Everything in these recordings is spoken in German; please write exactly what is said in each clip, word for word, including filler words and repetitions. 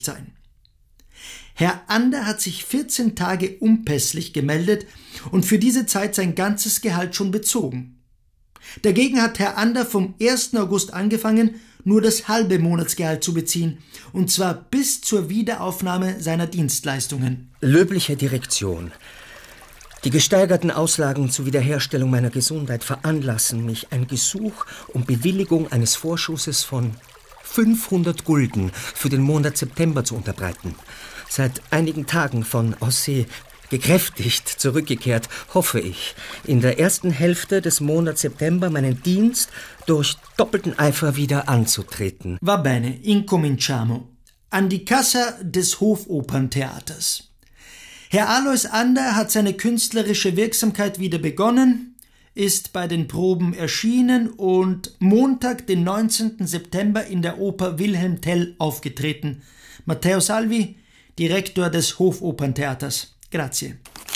sein. Herr Ander hat sich vierzehn Tage unpässlich gemeldet und für diese Zeit sein ganzes Gehalt schon bezogen. Dagegen hat Herr Ander vom ersten August angefangen, nur das halbe Monatsgehalt zu beziehen, und zwar bis zur Wiederaufnahme seiner Dienstleistungen. Löbliche Direktion. Die gesteigerten Auslagen zur Wiederherstellung meiner Gesundheit veranlassen mich, ein Gesuch um Bewilligung eines Vorschusses von fünfhundert Gulden für den Monat September zu unterbreiten. Seit einigen Tagen von Aussee gekräftigt zurückgekehrt, hoffe ich, in der ersten Hälfte des Monats September meinen Dienst durch doppelten Eifer wieder anzutreten. Va bene, incominciamo. An die Kassa des Hofoperntheaters. Herr Alois Ander hat seine künstlerische Wirksamkeit wieder begonnen, ist bei den Proben erschienen und Montag, den neunzehnten September in der Oper Wilhelm Tell aufgetreten. Matteo Salvi, Direktor des Hofoperntheaters. Grazie.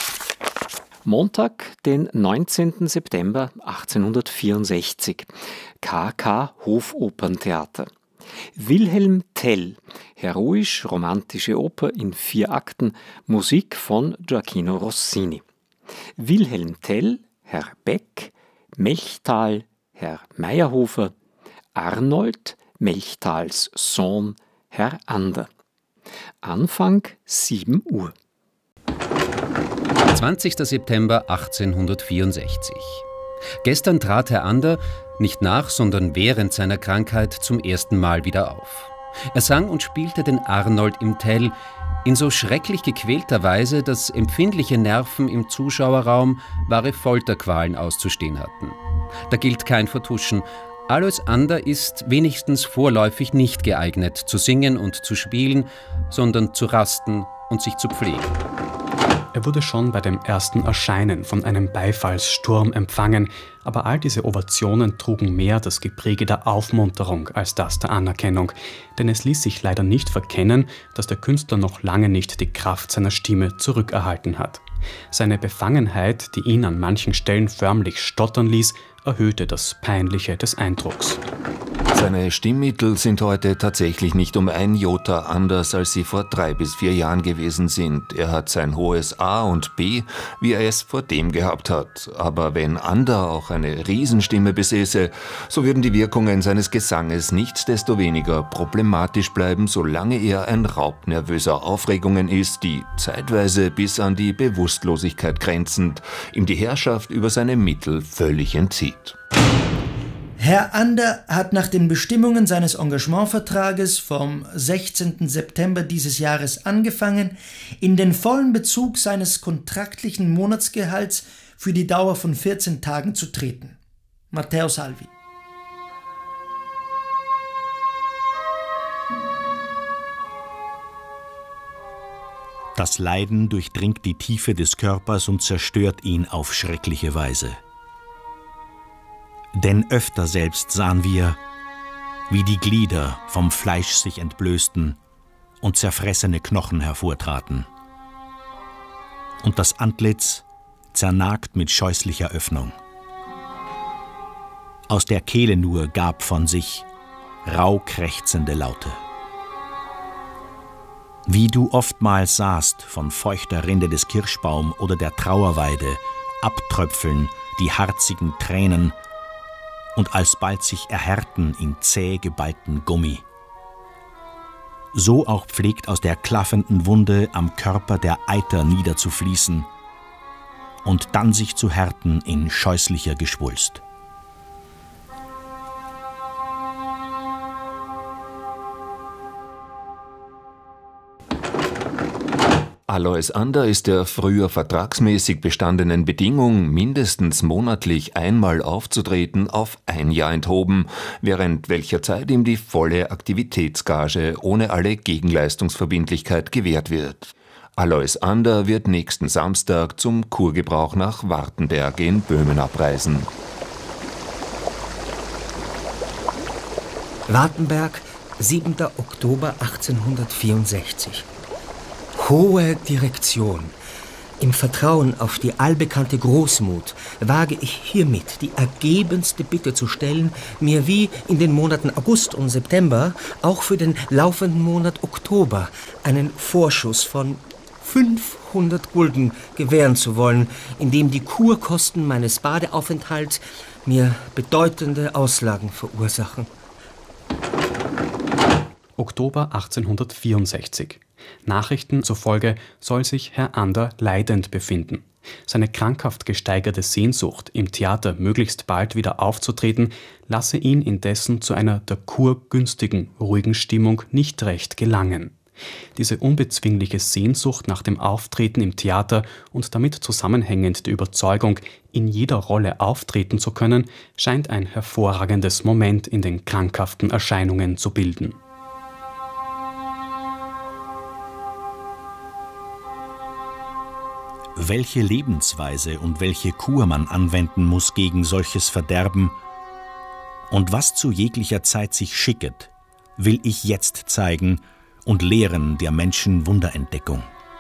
Montag, den neunzehnten September achtzehnhundertvierundsechzig. K K Hofoperntheater. Wilhelm Tell, heroisch-romantische Oper in vier Akten, Musik von Gioacchino Rossini. Wilhelm Tell, Herr Beck, Melchthal, Herr Meyerhofer, Arnold, Melchthals Sohn, Herr Ander. Anfang sieben Uhr. zwanzigster September achtzehnhundertvierundsechzig. Gestern trat Herr Ander nicht nach, sondern während seiner Krankheit zum ersten Mal wieder auf. Er sang und spielte den Arnold im Tell in so schrecklich gequälter Weise, dass empfindliche Nerven im Zuschauerraum wahre Folterqualen auszustehen hatten. Da gilt kein Vertuschen. Alois Ander ist wenigstens vorläufig nicht geeignet, zu singen und zu spielen, sondern zu rasten und sich zu pflegen. Er wurde schon bei dem ersten Erscheinen von einem Beifallssturm empfangen, aber all diese Ovationen trugen mehr das Gepräge der Aufmunterung als das der Anerkennung, denn es ließ sich leider nicht verkennen, dass der Künstler noch lange nicht die Kraft seiner Stimme zurückerhalten hat. Seine Befangenheit, die ihn an manchen Stellen förmlich stottern ließ, erhöhte das Peinliche des Eindrucks. Seine Stimmmittel sind heute tatsächlich nicht um ein Jota anders, als sie vor drei bis vier Jahren gewesen sind. Er hat sein hohes A und B, wie er es vor dem gehabt hat. Aber wenn Ander auch eine Riesenstimme besäße, so würden die Wirkungen seines Gesanges nichtsdestoweniger problematisch bleiben, solange er ein Raub nervöser Aufregungen ist, die zeitweise bis an die Bewusstlosigkeit grenzend ihm die Herrschaft über seine Mittel völlig entzieht. Herr Ander hat nach den Bestimmungen seines Engagementvertrages vom sechzehnten September dieses Jahres angefangen, in den vollen Bezug seines kontraktlichen Monatsgehalts für die Dauer von vierzehn Tagen zu treten. Matteo Salvi. Das Leiden durchdringt die Tiefe des Körpers und zerstört ihn auf schreckliche Weise. Denn öfter selbst sahen wir, wie die Glieder vom Fleisch sich entblößten und zerfressene Knochen hervortraten. Und das Antlitz zernagt mit scheußlicher Öffnung. Aus der Kehle nur gab von sich rauh krächzende Laute. Wie du oftmals sahst von feuchter Rinde des Kirschbaum oder der Trauerweide abtröpfeln die harzigen Tränen und alsbald sich erhärten in zäh geballten Gummi. So auch pflegt aus der klaffenden Wunde am Körper der Eiter niederzufließen und dann sich zu härten in scheußlicher Geschwulst. Alois Ander ist der früher vertragsmäßig bestandenen Bedingung, mindestens monatlich einmal aufzutreten, auf ein Jahr enthoben, während welcher Zeit ihm die volle Aktivitätsgage ohne alle Gegenleistungsverbindlichkeit gewährt wird. Alois Ander wird nächsten Samstag zum Kurgebrauch nach Wartenberg in Böhmen abreisen. Wartenberg, siebenter Oktober achtzehnhundertvierundsechzig. Hohe Direktion. Im Vertrauen auf die allbekannte Großmut wage ich hiermit die ergebenste Bitte zu stellen, mir wie in den Monaten August und September auch für den laufenden Monat Oktober einen Vorschuss von fünfhundert Gulden gewähren zu wollen, indem die Kurkosten meines Badeaufenthalts mir bedeutende Auslagen verursachen. Oktober achtzehnhundertvierundsechzig. Nachrichten zufolge soll sich Herr Ander leidend befinden. Seine krankhaft gesteigerte Sehnsucht, im Theater möglichst bald wieder aufzutreten, lasse ihn indessen zu einer der Kur günstigen, ruhigen Stimmung nicht recht gelangen. Diese unbezwingliche Sehnsucht nach dem Auftreten im Theater und damit zusammenhängend die Überzeugung, in jeder Rolle auftreten zu können, scheint ein hervorragendes Moment in den krankhaften Erscheinungen zu bilden. Welche Lebensweise und welche Kur man anwenden muss gegen solches Verderben und was zu jeglicher Zeit sich schicket, will ich jetzt zeigen und lehren der Menschen Wunderentdeckung.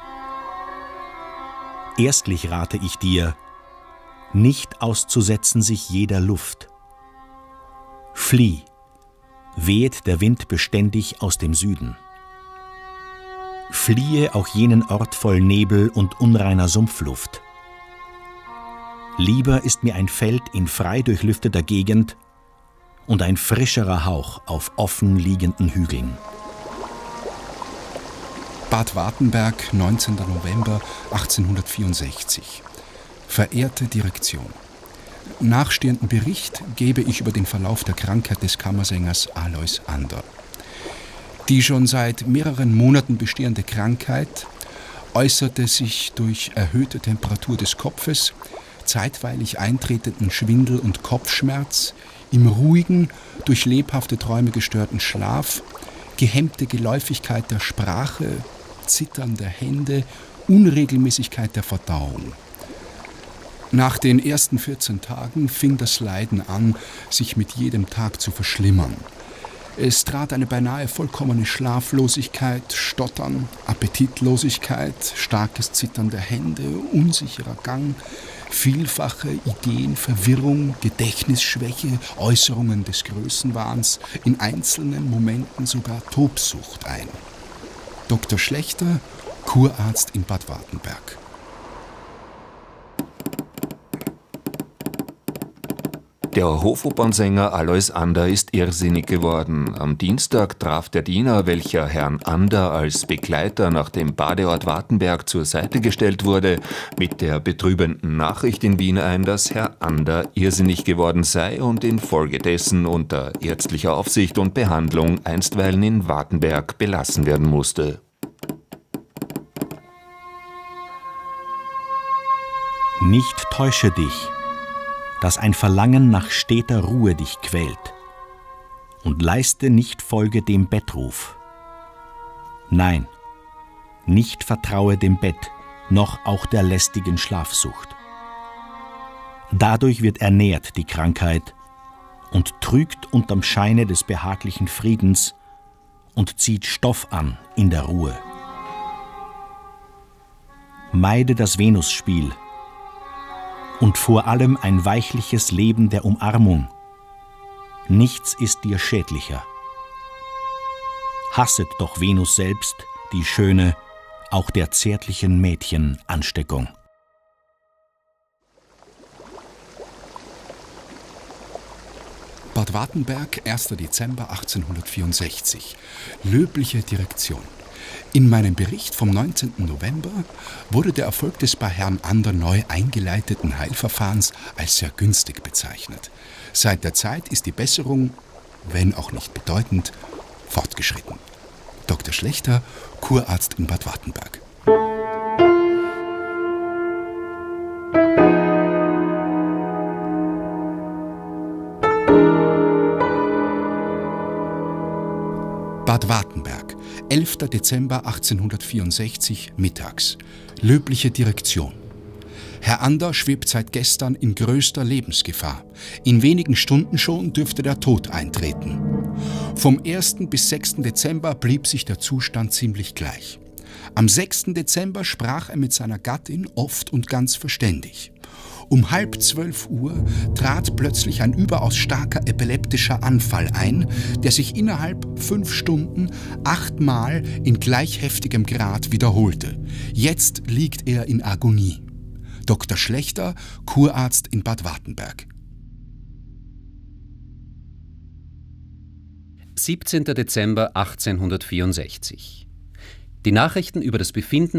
Erstlich rate ich dir, nicht auszusetzen sich jeder Luft. Flieh, wehet der Wind beständig aus dem Süden. Fliehe auch jenen Ort voll Nebel und unreiner Sumpfluft. Lieber ist mir ein Feld in frei durchlüfteter Gegend und ein frischerer Hauch auf offen liegenden Hügeln. Bad Wartenberg, neunzehnter November achtzehnhundertvierundsechzig. Verehrte Direktion, nachstehenden Bericht gebe ich über den Verlauf der Krankheit des Kammersängers Alois Ander. Die schon seit mehreren Monaten bestehende Krankheit äußerte sich durch erhöhte Temperatur des Kopfes, zeitweilig eintretenden Schwindel und Kopfschmerz, im ruhigen, durch lebhafte Träume gestörten Schlaf, gehemmte Geläufigkeit der Sprache, Zittern der Hände, Unregelmäßigkeit der Verdauung. Nach den ersten vierzehn Tagen fing das Leiden an, sich mit jedem Tag zu verschlimmern. Es trat eine beinahe vollkommene Schlaflosigkeit, Stottern, Appetitlosigkeit, starkes Zittern der Hände, unsicherer Gang, vielfache Ideenverwirrung, Gedächtnisschwäche, Äußerungen des Größenwahns, in einzelnen Momenten sogar Tobsucht ein. Doktor Schlechter, Kurarzt in Bad Wartenberg. Der Hofopernsänger Alois Ander ist irrsinnig geworden. Am Dienstag traf der Diener, welcher Herrn Ander als Begleiter nach dem Badeort Wartenberg zur Seite gestellt wurde, mit der betrübenden Nachricht in Wien ein, dass Herr Ander irrsinnig geworden sei und infolgedessen unter ärztlicher Aufsicht und Behandlung einstweilen in Wartenberg belassen werden musste. Nicht täusche dich, dass ein Verlangen nach steter Ruhe dich quält, und leiste nicht Folge dem Bettruf. Nein, nicht vertraue dem Bett, noch auch der lästigen Schlafsucht. Dadurch wird ernährt die Krankheit und trügt unterm Scheine des behaglichen Friedens und zieht Stoff an in der Ruhe. Meide das Venusspiel, und vor allem ein weichliches Leben der Umarmung. Nichts ist dir schädlicher. Hasset doch Venus selbst, die schöne, auch der zärtlichen Mädchen Ansteckung. Bad Wartenberg, erster Dezember achtzehnhundertvierundsechzig. Löbliche Direktion. In meinem Bericht vom neunzehnten November wurde der Erfolg des bei Herrn Ander neu eingeleiteten Heilverfahrens als sehr günstig bezeichnet. Seit der Zeit ist die Besserung, wenn auch nicht bedeutend, fortgeschritten. Doktor Schlechter, Kurarzt in Bad Wartenberg. Bad Wartenberg, elfter Dezember achtzehnhundertvierundsechzig, mittags. Löbliche Direktion. Herr Ander schwebt seit gestern in größter Lebensgefahr. In wenigen Stunden schon dürfte der Tod eintreten. Vom ersten bis sechsten Dezember blieb sich der Zustand ziemlich gleich. Am sechsten Dezember sprach er mit seiner Gattin oft und ganz verständig. Um halb zwölf Uhr trat plötzlich ein überaus starker epileptischer Anfall ein, der sich innerhalb fünf Stunden achtmal in gleich heftigem Grad wiederholte. Jetzt liegt er in Agonie. Doktor Schlechter, Kurarzt in Bad Wartenberg. siebzehnter Dezember achtzehnhundertvierundsechzig. Die Nachrichten über das Befinden